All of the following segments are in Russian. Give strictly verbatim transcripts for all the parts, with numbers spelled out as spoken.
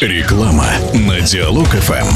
Реклама на Диалог эф эм.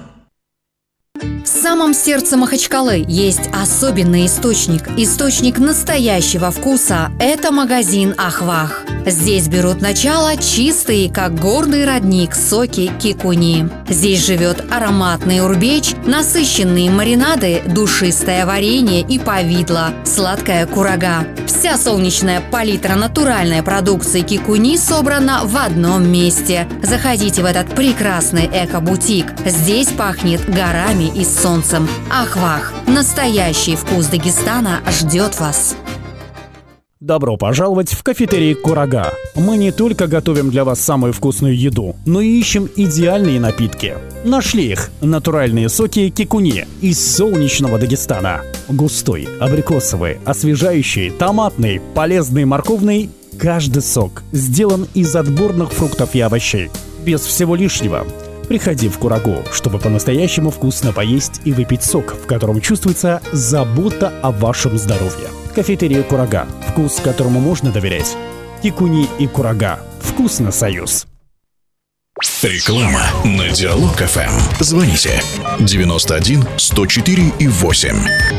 В самом сердце Махачкалы есть особенный источник. Источник настоящего вкуса – это магазин «Ахвах». Здесь берут начало чистые, как горный родник, соки кикуни. Здесь живет ароматный урбеч, насыщенные маринады, душистое варенье и повидло, сладкая курага. Вся солнечная палитра натуральной продукции кикуни собрана в одном месте. Заходите в этот прекрасный эко-бутик. Здесь пахнет горами и солнцем. Ахвах. Настоящий вкус Дагестана ждет вас. Добро пожаловать в кафетерий «Курага». Мы не только готовим для вас самую вкусную еду, но и ищем идеальные напитки. Нашли их – натуральные соки кикуни из солнечного Дагестана. Густой, абрикосовый, освежающий, томатный, полезный, морковный – каждый сок сделан из отборных фруктов и овощей. Без всего лишнего. Приходи в Курагу, чтобы по-настоящему вкусно поесть и выпить сок, в котором чувствуется забота о вашем здоровье. Кафетерия «Курага». Вкус, которому можно доверять. Кикуни и Курага. Вкус на союз. Реклама на Диалог эф эм. Звоните девяносто один сто четыре и восемь.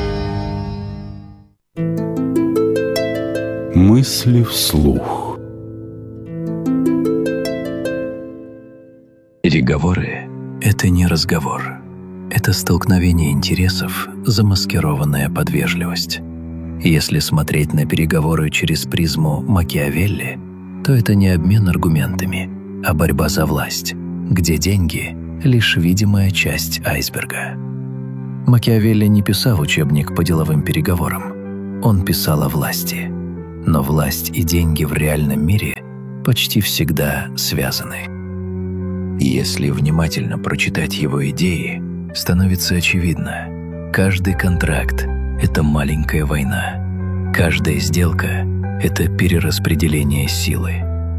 Мысли вслух. Переговоры — это не разговор. Это столкновение интересов, замаскированное под вежливость. Если смотреть на переговоры через призму Макиавелли, то это не обмен аргументами, а борьба за власть, где деньги — лишь видимая часть айсберга. Макиавелли не писал учебник по деловым переговорам. Он писал о власти. Но власть и деньги в реальном мире почти всегда связаны. Если внимательно прочитать его идеи, становится очевидно: каждый контракт — это маленькая война. Каждая сделка — это перераспределение силы.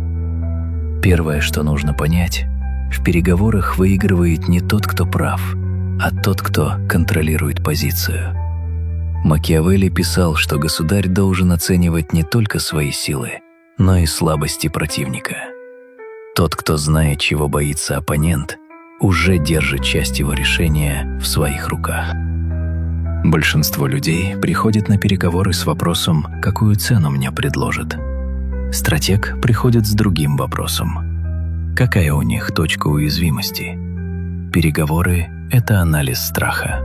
Первое, что нужно понять, в переговорах выигрывает не тот, кто прав, а тот, кто контролирует позицию. Макиавелли писал, что государь должен оценивать не только свои силы, но и слабости противника. Тот, кто знает, чего боится оппонент, уже держит часть его решения в своих руках. Большинство людей приходит на переговоры с вопросом, какую цену мне предложат. Стратег приходит с другим вопросом: какая у них точка уязвимости? Переговоры — это анализ страха.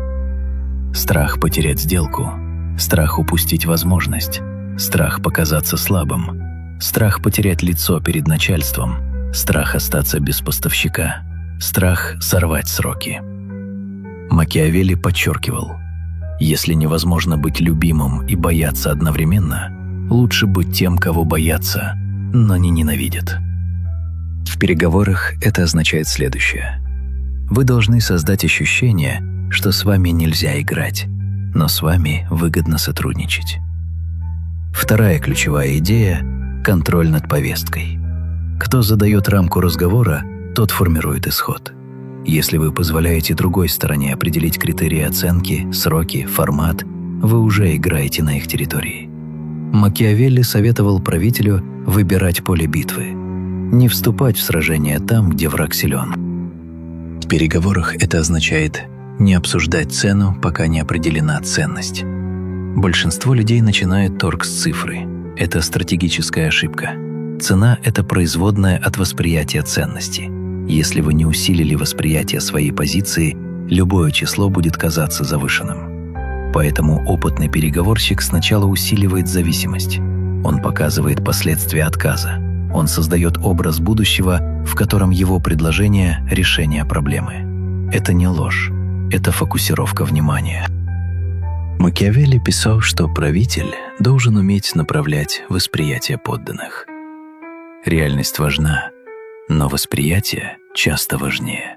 Страх потерять сделку, страх упустить возможность, страх показаться слабым, страх потерять лицо перед начальством, страх остаться без поставщика, страх сорвать сроки. Макиавелли подчеркивал: если невозможно быть любимым и бояться одновременно, лучше быть тем, кого боятся, но не ненавидят. В переговорах это означает следующее: вы должны создать ощущение, что с вами нельзя играть, но с вами выгодно сотрудничать. Вторая ключевая идея – контроль над повесткой. Кто задает рамку разговора, тот формирует исход. Если вы позволяете другой стороне определить критерии оценки, сроки, формат, вы уже играете на их территории. Макиавелли советовал правителю выбирать поле битвы, не вступать в сражение там, где враг силен. В переговорах это означает не обсуждать цену, пока не определена ценность. Большинство людей начинают торг с цифры. Это стратегическая ошибка. Цена – это производная от восприятия ценности. Если вы не усилили восприятие своей позиции, любое число будет казаться завышенным. Поэтому опытный переговорщик сначала усиливает зависимость. Он показывает последствия отказа. Он создает образ будущего, в котором его предложение – решение проблемы. Это не ложь, это фокусировка внимания. Макиавелли писал, что правитель должен уметь направлять восприятие подданных. Реальность важна, но восприятие часто важнее.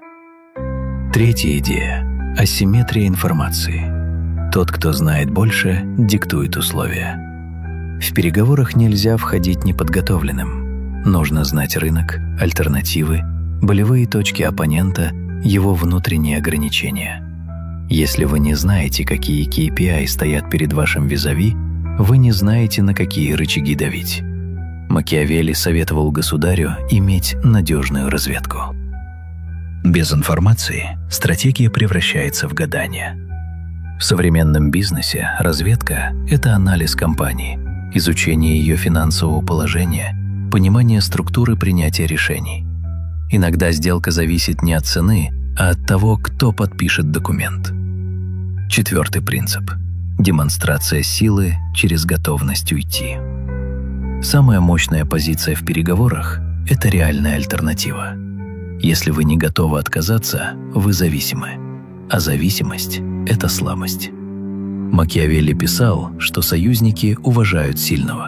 Третья идея – асимметрия информации. Тот, кто знает больше, диктует условия. В переговорах нельзя входить неподготовленным. Нужно знать рынок, альтернативы, болевые точки оппонента, его внутренние ограничения. Если вы не знаете, какие кей пи ай стоят перед вашим визави, вы не знаете, на какие рычаги давить. Макиавелли советовал государю иметь надежную разведку. Без информации стратегия превращается в гадание. В современном бизнесе разведка – это анализ компании, изучение ее финансового положения, понимание структуры принятия решений. Иногда сделка зависит не от цены, а от того, кто подпишет документ. Четвертый принцип – демонстрация силы через готовность уйти. Самая мощная позиция в переговорах – это реальная альтернатива. Если вы не готовы отказаться, вы зависимы, а зависимость – это слабость. Макиавелли писал, что союзники уважают сильного.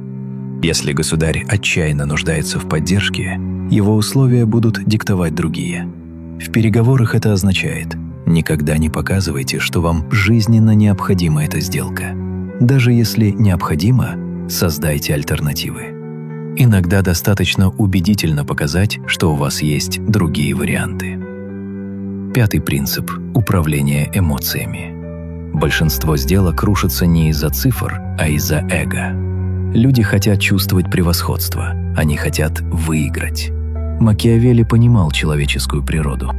Если государь отчаянно нуждается в поддержке, его условия будут диктовать другие. В переговорах это означает: никогда не показывайте, что вам жизненно необходима эта сделка. Даже если необходимо, создайте альтернативы. Иногда достаточно убедительно показать, что у вас есть другие варианты. Пятый принцип – управление эмоциями. Большинство сделок рушатся не из-за цифр, а из-за эго. Люди хотят чувствовать превосходство, они хотят выиграть. Макиавелли понимал человеческую природу.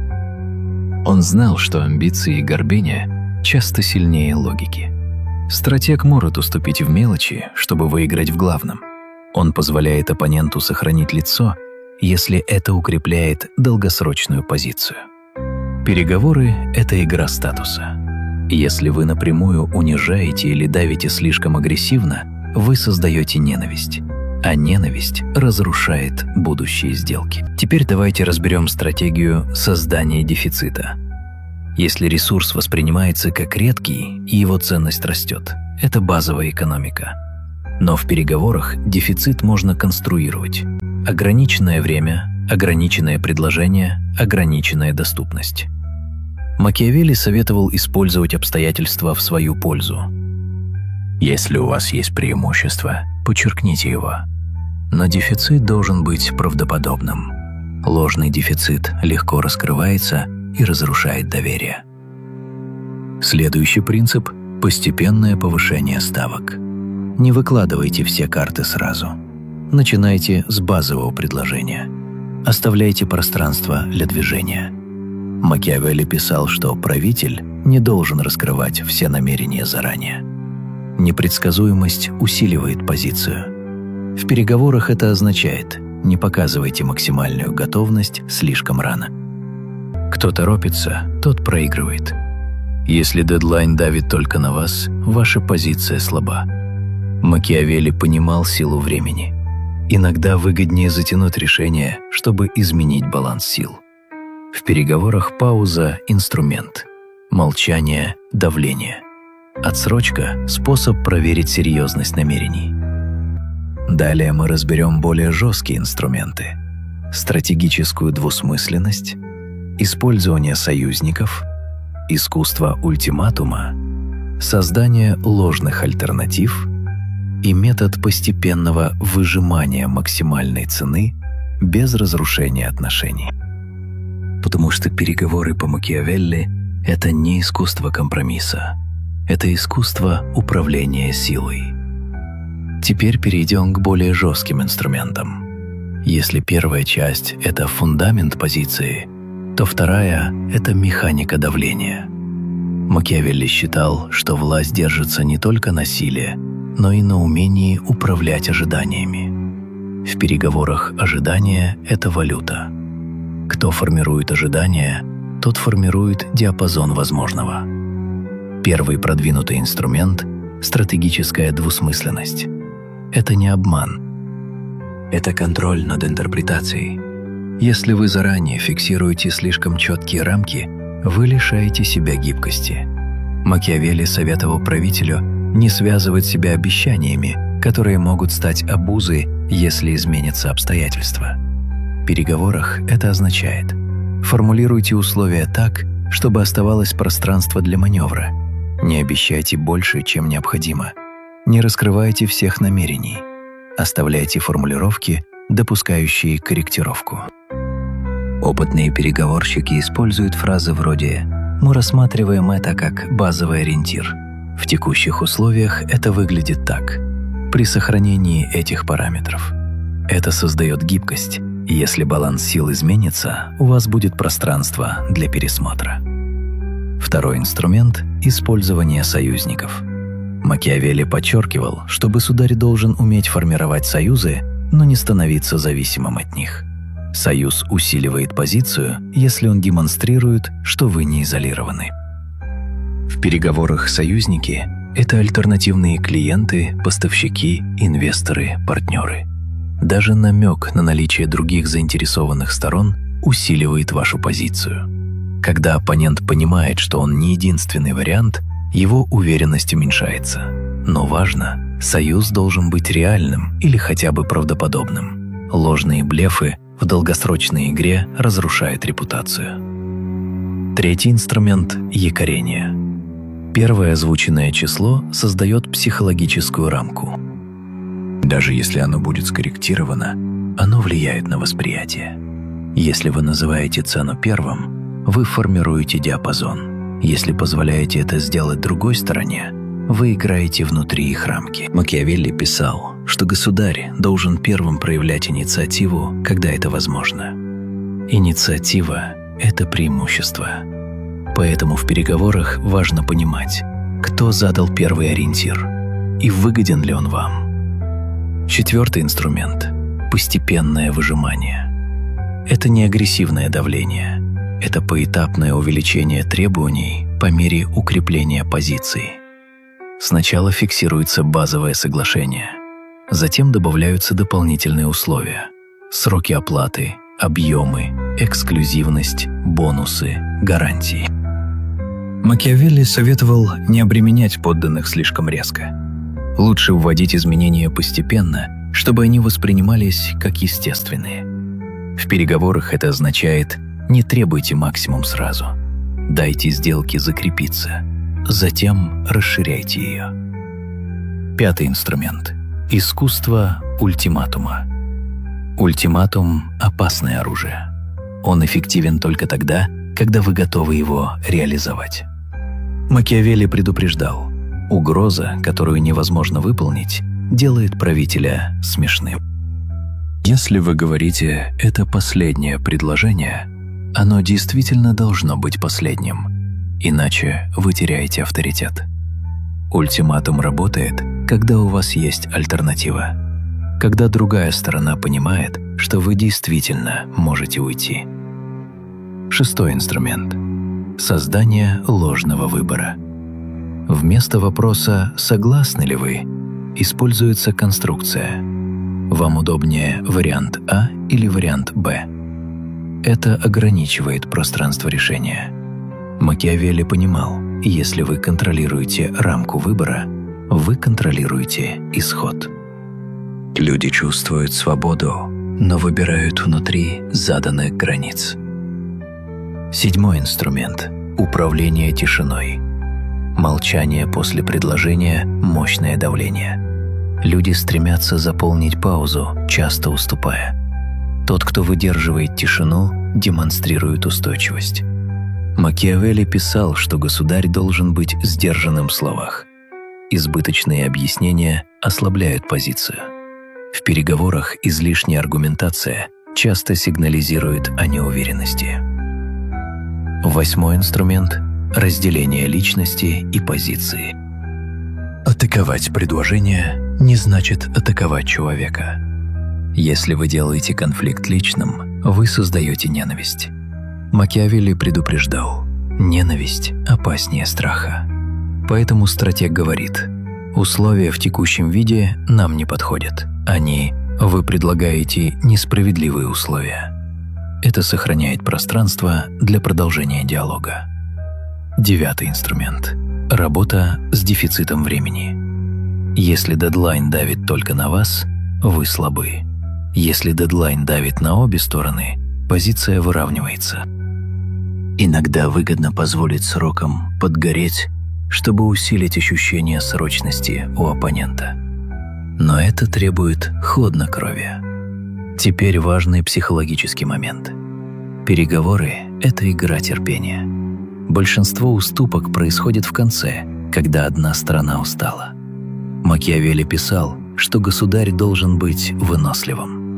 Он знал, что амбиции и гордыня часто сильнее логики. Стратег может уступить в мелочи, чтобы выиграть в главном. Он позволяет оппоненту сохранить лицо, если это укрепляет долгосрочную позицию. Переговоры – это игра статуса. Если вы напрямую унижаете или давите слишком агрессивно, вы создаете ненависть, а ненависть разрушает будущие сделки. Теперь давайте разберем стратегию создания дефицита. Если ресурс воспринимается как редкий и его ценность растет, это базовая экономика. Но в переговорах дефицит можно конструировать. Ограниченное время, ограниченное предложение, ограниченная доступность. Макиавелли советовал использовать обстоятельства в свою пользу. Если у вас есть преимущество, подчеркните его. Но дефицит должен быть правдоподобным. Ложный дефицит легко раскрывается и разрушает доверие. Следующий принцип – постепенное повышение ставок. Не выкладывайте все карты сразу. Начинайте с базового предложения. Оставляйте пространство для движения. Макиавелли писал, что правитель не должен раскрывать все намерения заранее. Непредсказуемость усиливает позицию. В переговорах это означает: не показывайте максимальную готовность слишком рано. Кто торопится, тот проигрывает. Если дедлайн давит только на вас, ваша позиция слаба. Макиавелли понимал силу времени. Иногда выгоднее затянуть решение, чтобы изменить баланс сил. В переговорах пауза – инструмент, молчание – давление. Отсрочка – способ проверить серьезность намерений. Далее мы разберем более жесткие инструменты: стратегическую двусмысленность, использование союзников, искусство ультиматума, создание ложных альтернатив и метод постепенного выжимания максимальной цены без разрушения отношений. Потому что переговоры по Макиавелли – это не искусство компромисса, это искусство управления силой. Теперь перейдем к более жестким инструментам. Если первая часть – это фундамент позиции, то вторая – это механика давления. Макиавелли считал, что власть держится не только на силе, но и на умении управлять ожиданиями. В переговорах ожидание – это валюта. Кто формирует ожидания, тот формирует диапазон возможного. Первый продвинутый инструмент – стратегическая двусмысленность. Это не обман. Это контроль над интерпретацией. Если вы заранее фиксируете слишком четкие рамки, вы лишаете себя гибкости. Макиавелли советовал правителю не связывать себя обещаниями, которые могут стать обузой, если изменятся обстоятельства. В переговорах это означает: формулируйте условия так, чтобы оставалось пространство для маневра. Не обещайте больше, чем необходимо. Не раскрывайте всех намерений. Оставляйте формулировки, допускающие корректировку. Опытные переговорщики используют фразы вроде «Мы рассматриваем это как базовый ориентир». В текущих условиях это выглядит так. При сохранении этих параметров. Это создает гибкость, Если баланс сил изменится, у вас будет пространство для пересмотра. Второй инструмент – использование союзников. Макиавелли подчеркивал, что государь должен уметь формировать союзы, но не становиться зависимым от них. Союз усиливает позицию, если он демонстрирует, что вы не изолированы. В переговорах союзники – это альтернативные клиенты, поставщики, инвесторы, партнеры. Даже намек на наличие других заинтересованных сторон усиливает вашу позицию. Когда оппонент понимает, что он не единственный вариант, его уверенность уменьшается. Но важно, союз должен быть реальным или хотя бы правдоподобным. Ложные блефы в долгосрочной игре разрушают репутацию. Третий инструмент – якорение. Первое озвученное число создает психологическую рамку. Даже если оно будет скорректировано, оно влияет на восприятие. Если вы называете цену первым, вы формируете диапазон. Если позволяете это сделать другой стороне, вы играете внутри их рамки. Макиавелли писал, что государь должен первым проявлять инициативу, когда это возможно. Инициатива – это преимущество. Поэтому в переговорах важно понимать, кто задал первый ориентир и выгоден ли он вам. Четвертый инструмент – постепенное выжимание. Это не агрессивное давление, это поэтапное увеличение требований по мере укрепления позиций. Сначала фиксируется базовое соглашение, затем добавляются дополнительные условия – сроки оплаты, объемы, эксклюзивность, бонусы, гарантии. Макиавелли советовал не обременять подданных слишком резко. Лучше вводить изменения постепенно, чтобы они воспринимались как естественные. В переговорах это означает: не требуйте максимум сразу. Дайте сделке закрепиться, затем расширяйте ее. Пятый инструмент – искусство ультиматума. Ультиматум – опасное оружие. Он эффективен только тогда, когда вы готовы его реализовать. Макиавелли предупреждал: угроза, которую невозможно выполнить, делает правителя смешным. Если вы говорите «это последнее предложение», оно действительно должно быть последним, иначе вы теряете авторитет. Ультиматум работает, когда у вас есть альтернатива, когда другая сторона понимает, что вы действительно можете уйти. Шестой инструмент – создание ложного выбора. Вместо вопроса «согласны ли вы?» используется конструкция. Вам удобнее вариант А или вариант Б? Это ограничивает пространство решения. Макиавелли понимал, если вы контролируете рамку выбора, вы контролируете исход. Люди чувствуют свободу, но выбирают внутри заданных границ. Седьмой инструмент – управление тишиной. Молчание после предложения – мощное давление. Люди стремятся заполнить паузу, часто уступая. Тот, кто выдерживает тишину, демонстрирует устойчивость. Макиавелли писал, что государь должен быть сдержанным в словах. Избыточные объяснения ослабляют позицию. В переговорах излишняя аргументация часто сигнализирует о неуверенности. Восьмой инструмент – разделение личности и позиции. Атаковать предложение не значит атаковать человека. Если вы делаете конфликт личным, вы создаете ненависть. Макиавелли предупреждал: ненависть опаснее страха. Поэтому стратег говорит: условия в текущем виде нам не подходят. Они – вы предлагаете несправедливые условия. Это сохраняет пространство для продолжения диалога. Девятый инструмент – работа с дефицитом времени. Если дедлайн давит только на вас, вы слабы. Если дедлайн давит на обе стороны, позиция выравнивается. Иногда выгодно позволить срокам подгореть, чтобы усилить ощущение срочности у оппонента. Но это требует хладнокровия. Теперь важный психологический момент. Переговоры – это игра терпения. Большинство уступок происходит в конце, когда одна сторона устала. Макиавелли писал, что государь должен быть выносливым.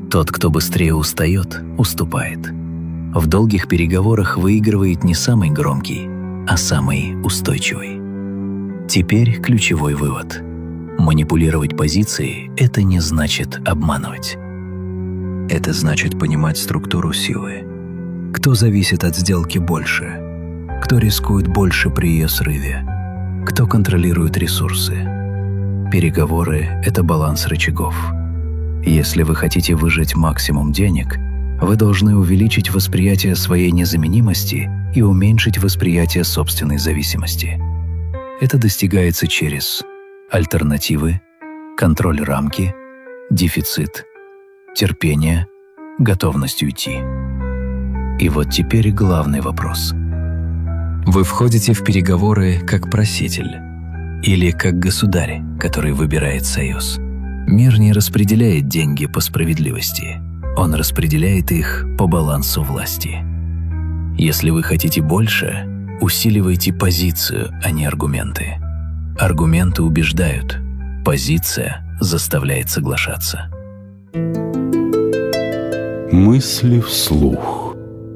Тот, кто быстрее устает, уступает. В долгих переговорах выигрывает не самый громкий, а самый устойчивый. Теперь ключевой вывод. Манипулировать позицией – это не значит обманывать. Это значит понимать структуру силы. Кто зависит от сделки больше? Кто рискует больше при ее срыве? Кто контролирует ресурсы? Переговоры – это баланс рычагов. Если вы хотите выжать максимум денег, вы должны увеличить восприятие своей незаменимости и уменьшить восприятие собственной зависимости. Это достигается через альтернативы, контроль рамки, дефицит, терпение, готовность уйти. И вот теперь главный вопрос. Вы входите в переговоры как проситель или как государь, который выбирает союз. Мир не распределяет деньги по справедливости. Он распределяет их по балансу власти. Если вы хотите больше, усиливайте позицию, а не аргументы. Аргументы убеждают, позиция заставляет соглашаться. Мысли вслух.